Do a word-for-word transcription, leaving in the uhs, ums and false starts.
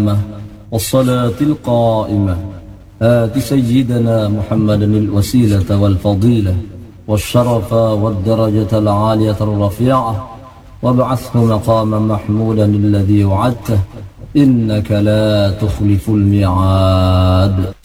والصلاة القائمة آت سيدنا محمد الوسيلة والفضيلة والشرف والدرجة العالية الرفيعة وابعثه مقاما محمودا الذي وعدته إنك لا تخلف الميعاد.